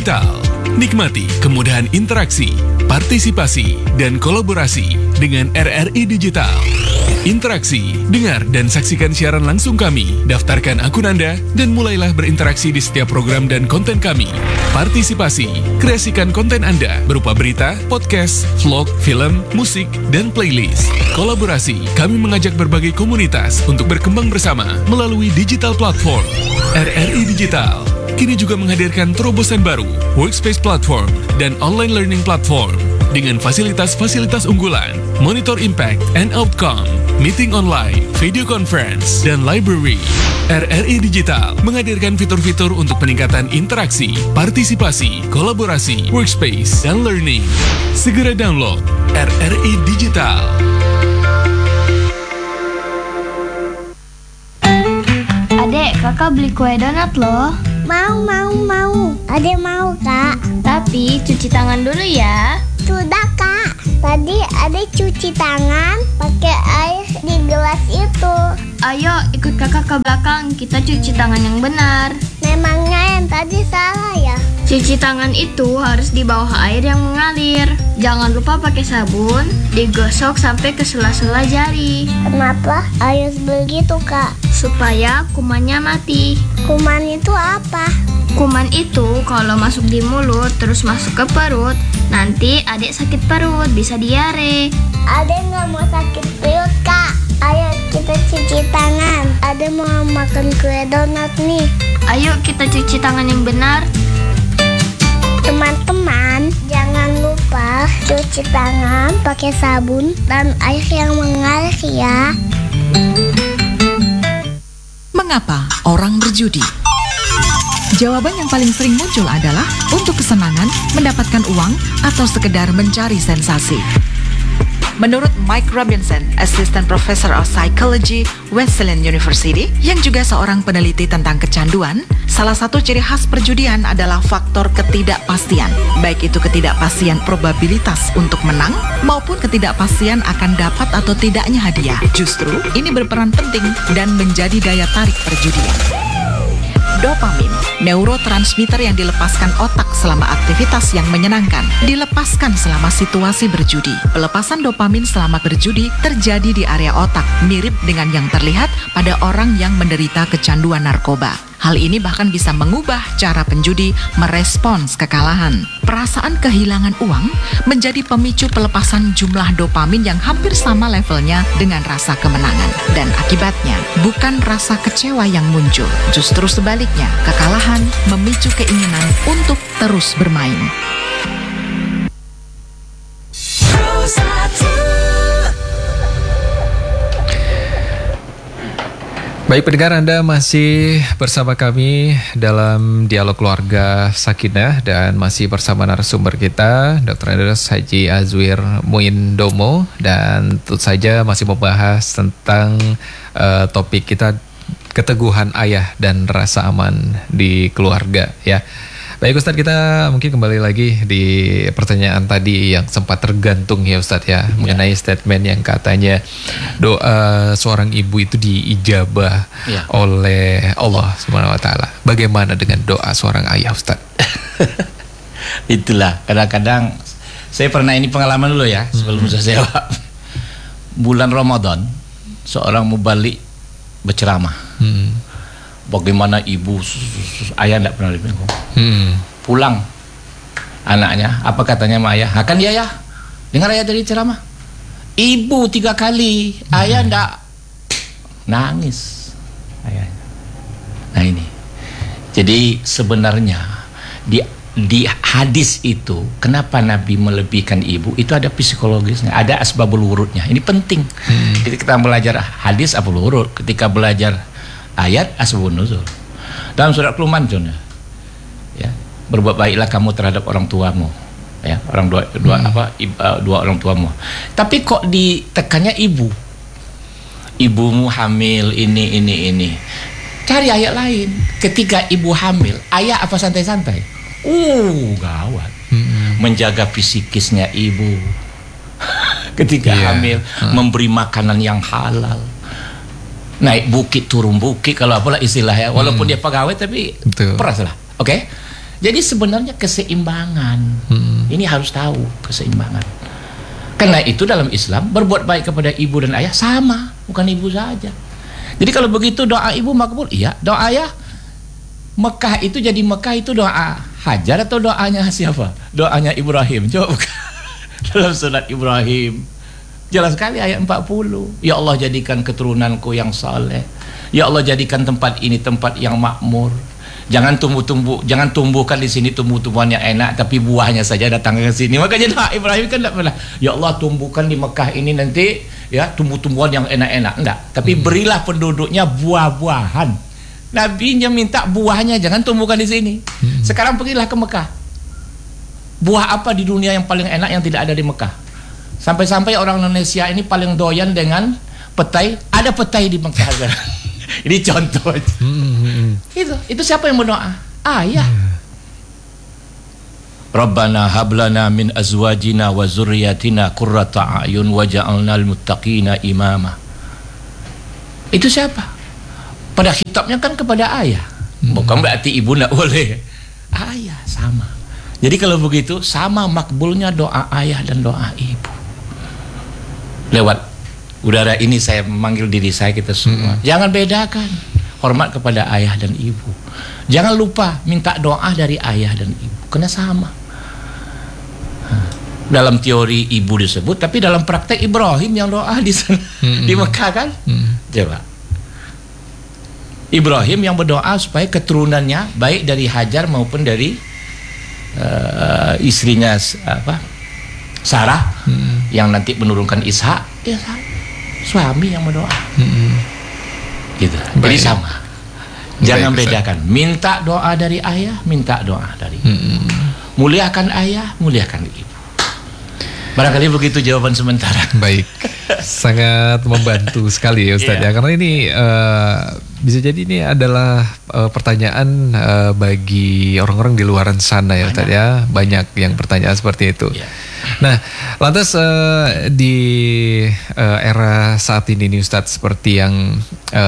Digital. Nikmati kemudahan interaksi, partisipasi, dan kolaborasi dengan RRI Digital. Interaksi, dengar dan saksikan siaran langsung kami, daftarkan akun Anda, dan mulailah berinteraksi di setiap program dan konten kami. Partisipasi, kreasikan konten Anda berupa berita, podcast, vlog, film, musik, dan playlist. Kolaborasi, kami mengajak berbagai komunitas untuk berkembang bersama melalui digital platform. RRI Digital kini juga menghadirkan terobosan baru, workspace platform, dan online learning platform dengan fasilitas-fasilitas unggulan, monitor impact and outcome, meeting online, video conference, dan library. RRI Digital menghadirkan fitur-fitur untuk peningkatan interaksi, partisipasi, kolaborasi, workspace, dan learning. Segera download RRI Digital. Adek, kakak beli kue donat loh. Mau. Adek mau, Kak. Tapi cuci tangan dulu ya. Sudah, Kak. Tadi adek cuci tangan pakai air di gelas itu. Ayo, ikut kakak ke belakang. Kita cuci tangan yang benar. Memangnya yang tadi salah ya? Cuci tangan itu harus di bawah air yang mengalir. Jangan lupa pakai sabun, digosok sampai ke sela-sela jari. Kenapa harus begitu, Kak? Supaya kumannya mati. Kuman itu apa? Kuman itu kalau masuk di mulut terus masuk ke perut, nanti adek sakit perut, bisa diare. Adek nggak mau sakit perut, Kak. Ayo kita cuci tangan. Adek mau makan kue donat nih. Ayo kita cuci tangan yang benar. Teman-teman, jangan lupa cuci tangan pakai sabun dan air yang mengalir ya. Mengapa orang berjudi? Jawaban yang paling sering muncul adalah untuk kesenangan, mendapatkan uang, atau sekedar mencari sensasi. Menurut Mike Robinson, Assistant Professor of Psychology, Wesleyan University, yang juga seorang peneliti tentang kecanduan, salah satu ciri khas perjudian adalah faktor ketidakpastian, baik itu ketidakpastian probabilitas untuk menang maupun ketidakpastian akan dapat atau tidaknya hadiah. Justru, ini berperan penting dan menjadi daya tarik perjudian. Dopamin, neurotransmitter yang dilepaskan otak selama aktivitas yang menyenangkan, dilepaskan selama situasi berjudi. Pelepasan dopamin selama berjudi terjadi di area otak, mirip dengan yang terlihat pada orang yang menderita kecanduan narkoba. Hal ini bahkan bisa mengubah cara penjudi merespons kekalahan. Perasaan kehilangan uang menjadi pemicu pelepasan jumlah dopamin yang hampir sama levelnya dengan rasa kemenangan. Dan akibatnya, bukan rasa kecewa yang muncul. Justru sebaliknya, kekalahan memicu keinginan untuk terus bermain. Baik pendengar, Anda masih bersama kami dalam Dialog Keluarga Sakinah dan masih bersama narasumber kita Dr. Andreas Haji Azwir Muindomo, dan tentu saja masih membahas tentang topik kita, keteguhan ayah dan rasa aman di keluarga ya. Baik Ustadz, kita mungkin kembali lagi di pertanyaan tadi yang sempat tergantung ya Ustadz ya, mengenai statement yang katanya doa seorang ibu itu diijabah oleh Allah Subhanahu wa taala. Bagaimana dengan doa seorang ayah Ustadz? Itulah, kadang-kadang saya pernah, ini pengalaman dulu ya sebelum saya jawab. Bulan Ramadan seorang mubalik berceramah. Bagaimana ibu, ayah tidak pernah dibinggung. Pulang anaknya, apa katanya sama ayah? Kan ya dengar ayah dari ceramah. Ibu 3 kali, ayah tidak, nangis ayahnya. Nah ini, jadi sebenarnya di hadis itu, kenapa Nabi melebihkan ibu? Itu ada psikologisnya, ada asbabul wurudnya. Ini penting. Ketika kita belajar hadis asbabul wurud, ketika belajar ayat asbabun nuzul. Dalam surat Luqman contohnya, ya, berbuat baiklah kamu terhadap orang tuamu, ya, dua orang tuamu. Tapi kok ditekannya ibu? Ibumu hamil ini. Cari ayat lain. Ketika ibu hamil, ayah apa santai-santai? Gawat. Menjaga psikisnya ibu. Ketika hamil, memberi makanan yang halal. Naik bukit turun bukit, kalau apalah istilahnya, walaupun dia pegawai tapi peras lah. Oke? Jadi sebenarnya keseimbangan. Ini harus tahu keseimbangan. Karena itu dalam Islam berbuat baik kepada ibu dan ayah sama, bukan ibu saja. Jadi kalau begitu doa ibu makbul, iya. Doa ayah, Mekah itu jadi Mekah itu doa Hajar atau doanya siapa? Doanya Ibrahim. Coba buka dalam surat Ibrahim. Jelas sekali ayat 40. Ya Allah, jadikan keturunanku yang saleh. Ya Allah, jadikan tempat ini tempat yang makmur. Jangan tumbuhkan di sini tumbuh-tumbuhan yang enak, tapi buahnya saja datang ke sini. Makanya doa Ibrahim kan tidak pernah, ya Allah tumbuhkan di Mekah ini nanti ya tumbuh-tumbuhan yang enak-enak. Enggak, tapi berilah penduduknya buah-buahan. Nabinya minta buahnya jangan tumbuhkan di sini. Sekarang pergilah ke Mekah. Buah apa di dunia yang paling enak yang tidak ada di Mekah? Sampai-sampai orang Indonesia ini paling doyan dengan petai. Ada petai di Mekah. Ini contoh. Itu siapa yang berdoa? Ayah. Rabbana hablana min azwajina wa zurriyatina qurrata a'yun waj'alnal muttaqina imama. Itu siapa? Pada khitabnya kan kepada ayah. Bukan berarti ibu tidak boleh. Ayah sama. Jadi kalau begitu sama makbulnya doa ayah dan doa ibu. Lewat udara ini saya memanggil diri saya, kita semua. Jangan bedakan hormat kepada ayah dan ibu. Jangan lupa minta doa dari ayah dan ibu. Kena sama. Dalam teori ibu disebut, tapi dalam praktek Ibrahim yang doa di sana di Mekah kan. Coba. Ibrahim yang berdoa supaya keturunannya baik dari Hajar maupun dari istrinya Sarah yang nanti menurunkan Ishak. Ya, suami yang berdoa. Gitu. Jadi sama. Jangan bedakan. Minta doa dari ayah, minta doa dari ibu. Muliakan ayah, muliakan ibu. Barangkali begitu jawaban sementara. Baik, sangat membantu sekali ya Ustadz ya, karena ini bisa jadi ini adalah pertanyaan bagi orang-orang di luaran sana ya Ustadz ya, banyak yang pertanyaan seperti itu. Nah, lantas di era saat ini nih Ustadz, seperti yang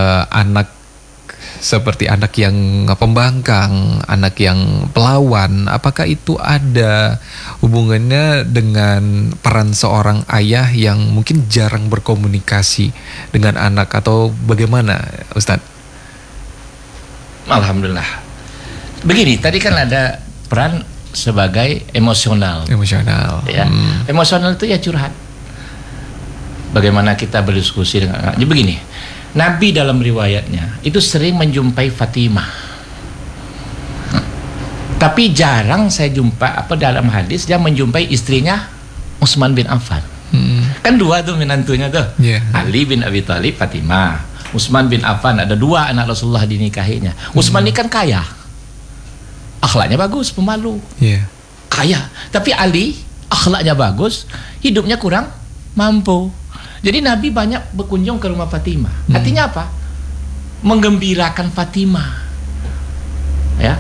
seperti anak yang pembangkang, anak yang pelawan, apakah itu ada hubungannya dengan peran seorang ayah yang mungkin jarang berkomunikasi dengan anak, atau bagaimana Ustadz? Alhamdulillah. Begini, tadi kan ada peran sebagai emosional. Ya. Emosional itu ya curhat. Bagaimana kita berdiskusi dengan anak. Jadi begini, Nabi dalam riwayatnya itu sering menjumpai Fatimah. Tapi jarang saya jumpa dalam hadis dia menjumpai istrinya Utsman bin Affan. Kan dua tuh menantunya tuh. Ali bin Abi Thalib, Fatimah. Utsman bin Affan, ada dua anak Rasulullah dinikahinya. Utsman ini kan kaya. Akhlaknya bagus, pemalu. Kaya. Tapi Ali akhlaknya bagus, hidupnya kurang mampu. Jadi Nabi banyak berkunjung ke rumah Fatimah. Artinya apa? Menggembirakan Fatimah. Ya.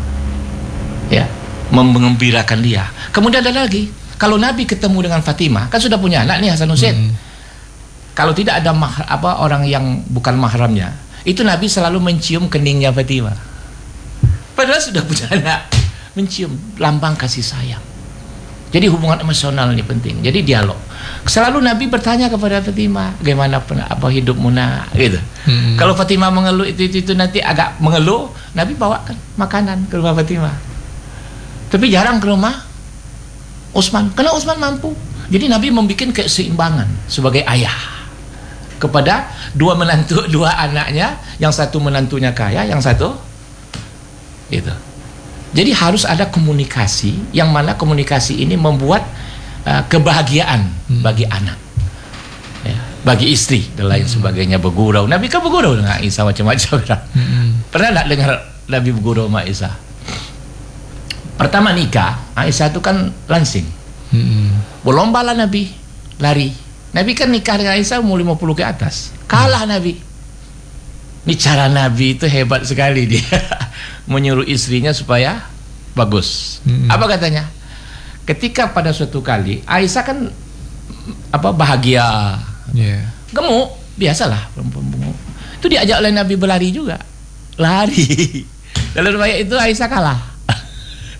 Menggembirakan dia. Kemudian ada lagi, kalau Nabi ketemu dengan Fatimah, kan sudah punya anak nih Hasan Husain. Kalau tidak ada orang yang bukan mahramnya, itu Nabi selalu mencium keningnya Fatimah. Padahal sudah punya anak, mencium, lambang kasih sayang. Jadi hubungan emosional ini penting. Jadi dialog. Selalu Nabi bertanya kepada Fatimah, bagaimana hidupmu nak, gitu. Kalau Fatimah mengeluh itu nanti agak mengeluh, Nabi bawakan makanan ke rumah Fatimah. Tapi jarang ke rumah Utsman, karena Utsman mampu. Jadi Nabi membuat keseimbangan sebagai ayah kepada dua anaknya, yang satu menantunya kaya, yang satu gitu. Jadi harus ada komunikasi, yang mana komunikasi ini membuat kebahagiaan bagi anak, ya, bagi istri dan lain sebagainya. Bergurau, Nabi kan bergurau dengan Aisyah macam-macam. Pernah tak dengar Nabi bergurau sama Aisyah? Pertama nikah, Aisyah itu kan langsing. Berlombalah Nabi lari. Nabi kan nikah dengan Aisyah umur 50 ke atas. Kalah Nabi. Ini cara Nabi itu hebat sekali, dia menyuruh istrinya supaya bagus. Apa katanya? Ketika pada suatu kali Aisyah kan bahagia, gemuk, biasalah perempuan gemuk. Itu diajak oleh Nabi berlari juga, lari. Dalam riwayat itu Aisyah kalah.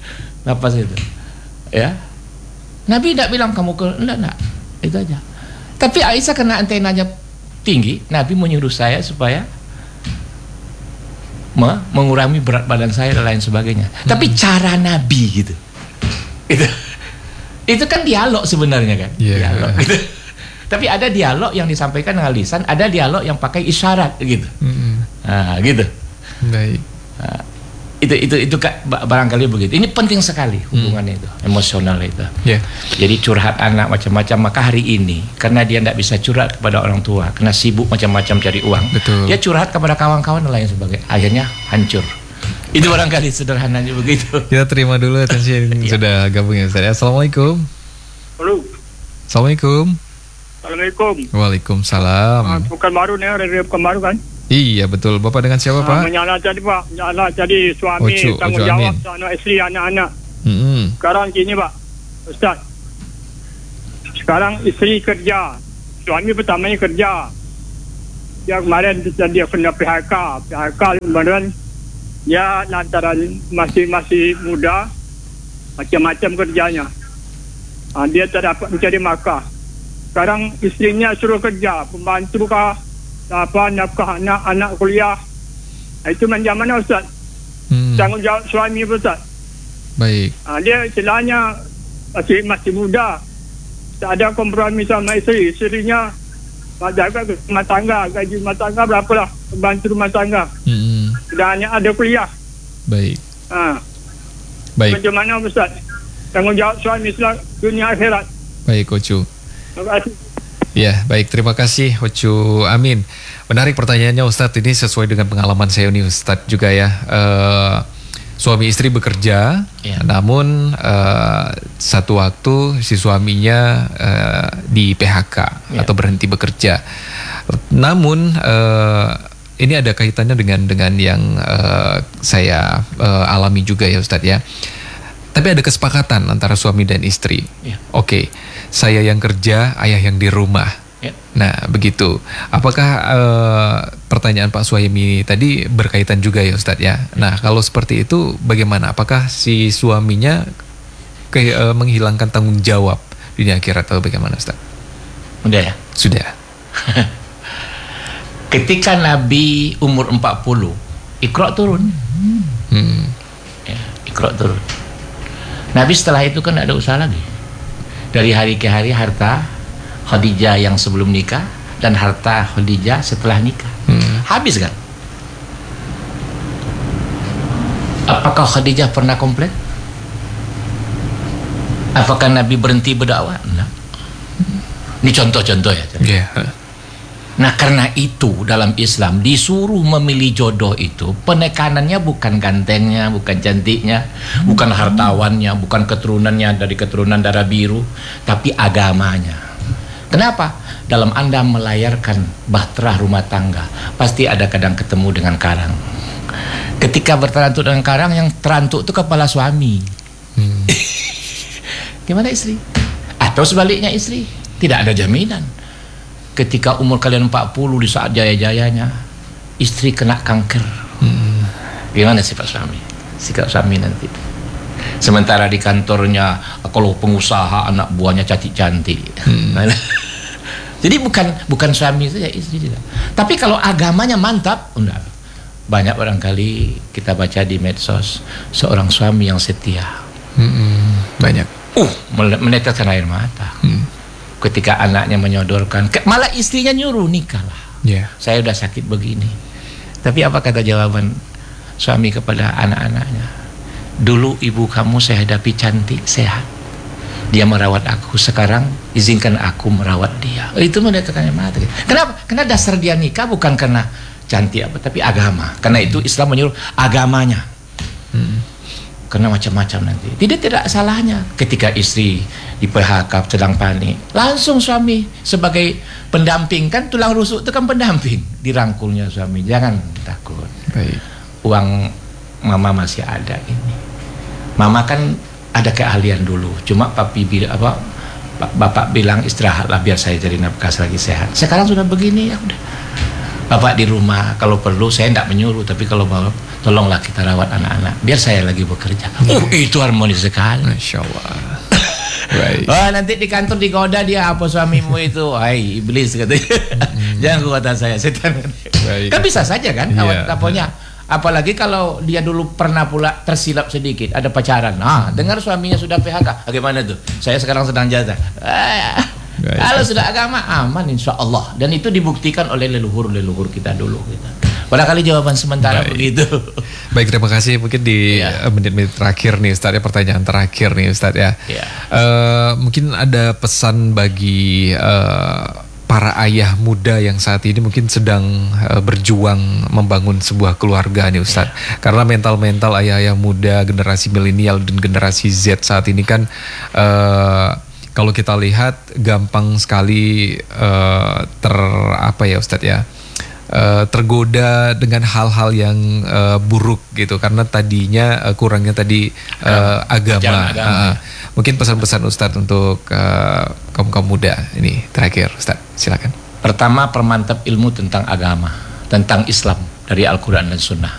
Nafas itu. Ya. Nabi tidak bilang kamu enggak. Itu aja. Tapi Aisyah karena antenanya tinggi, Nabi menyuruh saya supaya mengurangi berat badan saya dan lain sebagainya. Tapi cara Nabi gitu. Itu kan dialog sebenarnya kan. Dialog gitu. Tapi ada dialog yang disampaikan dengan lisan, ada dialog yang pakai isyarat gitu. Nah, gitu. Baik. Nah, itu barangkali begitu. Ini penting sekali hubungan itu, emosional itu. Jadi curhat anak macam-macam, maka hari ini karena dia tidak bisa curhat kepada orang tua, karena sibuk macam-macam cari uang, dia curhat kepada kawan-kawan dan lain sebagainya. Akhirnya hancur. Itu barangkali sederhananya begitu. Kita terima dulu atensi yang sudah gabung ya Ustaz. Assalamualaikum. Halo. Assalamualaikum. Assalamualaikum. Waalaikumsalam. Bukan baru nih, radio bukan baru kan? Iya betul. Bapak dengan siapa Pak? Menyala tadi Pak. Menyala jadi suami tanggung jawab anak isteri anak-anak. Sekarang gini Pak, Ustaz. Sekarang isteri kerja, suami pertamanya kerja. Dia kemarin dia kena PHK kemudian dia lantaran masih muda, macam-macam kerjanya. Dia tak dapat mencari makan. Sekarang istrinya suruh kerja, pembantu kah, nafkah anak kuliah. Itu macam mana Ustaz? Tanggungjawab suami Ustaz. Baik. Dia istilahnya masih muda, tak ada kompromi sama isteri. Isterinya jaga rumah tangga, gaji rumah tangga berapalah, pembantu rumah tangga. Dan hanya ada kuliah. Baik. Baik. Macam mana Ustaz? Tanggungjawab suami Islam dunia akhirat. Baik Ocu. Terima kasih. Ya, baik, terima kasih Ocu Amin. Menarik pertanyaannya Ustadz, ini sesuai dengan pengalaman saya nih Ustadz juga ya. Suami istri bekerja, namun satu waktu si suaminya di PHK atau berhenti bekerja. Namun ini ada kaitannya dengan yang saya alami juga ya Ustadz ya. Tapi ada kesepakatan antara suami dan istri. Oke, saya yang kerja, ayah yang di rumah. Nah, begitu. Apakah pertanyaan Pak Suhaimi tadi berkaitan juga ya Ustadz ya? Nah, kalau seperti itu bagaimana? Apakah si suaminya menghilangkan tanggung jawab dunia akhirat atau bagaimana Ustadz? Sudah ya? Sudah. Ketika Nabi umur 40, Iqra turun. Iqra turun. Nabi setelah itu kan ada usaha lagi. Dari hari ke hari harta Khadijah yang sebelum nikah dan harta Khadijah setelah nikah. Habis kan? Apakah Khadijah pernah komplain? Apakah Nabi berhenti berdakwah? Enggak. Ini contoh-contoh ya. Nah, karena itu dalam Islam disuruh memilih jodoh itu penekanannya bukan gantengnya, bukan cantiknya, bukan hartawannya, bukan keturunannya dari keturunan darah biru, tapi agamanya. Kenapa? Dalam Anda melayarkan bahtera rumah tangga, pasti ada kadang ketemu dengan karang. Ketika berterantuk dengan karang, yang terantuk itu kepala suami. Gimana istri? Atau sebaliknya istri? Tidak ada jaminan. Ketika umur kalian 40 di saat jaya-jayanya, istri kena kanker. Gimana sifat suami? Sikap suami nanti. Sementara di kantornya, kalau pengusaha anak buahnya cantik-cantik. Jadi bukan suami saja, istri juga. Tapi kalau agamanya mantap, enggak. Banyak barangkali kita baca di medsos seorang suami yang setia. Banyak. Meneteskan air mata. Ketika anaknya menyodorkan, malah istrinya nyuruh nikah lah. Saya udah sakit begini. Tapi apa kata jawaban suami kepada anak-anaknya? Dulu ibu kamu saya hadapi cantik, sehat. Dia merawat aku, sekarang izinkan aku merawat dia. Itu meneteskan air mata. Kenapa? Karena dasar dia nikah bukan karena cantik apa, tapi agama. Karena itu Islam menyuruh agamanya. Karena macam-macam nanti. Tidak salahnya ketika istri di PHK sedang panik, langsung suami sebagai pendamping, kan tulang rusuk itu kan pendamping, dirangkulnya suami, jangan takut. Baik. Uang mama masih ada ini. Mama kan ada keahlian dulu, cuma bapak bilang istirahatlah biar saya jadi nafkah lagi sehat. Sekarang sudah begini ya udah. Bapak di rumah, kalau perlu saya tidak menyuruh, tapi kalau mau tolonglah kita rawat anak-anak, biar saya lagi bekerja. Itu harmonis sekali. Masya Allah. Baik. Oh, nanti di kantor digoda dia, apa suamimu itu? Hai, iblis katanya. Jangan kata saya, setan. Kan bisa saja kan, apanya. Apalagi kalau dia dulu pernah pula tersilap sedikit, ada pacaran. Dengar suaminya sudah PHK. Bagaimana tuh? Saya sekarang sedang jaga. Kalau sudah agama aman insya Allah. Dan itu dibuktikan oleh leluhur kita dulu. Barangkali jawaban sementara begitu. Baik, terima kasih. Mungkin di menit-menit terakhir nih Ustadz ya, pertanyaan terakhir nih Ustadz ya. Mungkin ada pesan bagi para ayah muda yang saat ini mungkin sedang berjuang membangun sebuah keluarga nih Ustadz. Karena mental-mental ayah-ayah muda, generasi milenial dan generasi Z saat ini kan kalau kita lihat gampang sekali Ustadz ya, tergoda dengan hal-hal yang buruk gitu, karena tadinya kurangnya tadi agama. Mungkin pesan-pesan Ustadz untuk kaum muda ini terakhir Ustadz, silakan. Pertama, permantap ilmu tentang agama, tentang Islam dari Al-Quran dan Sunnah.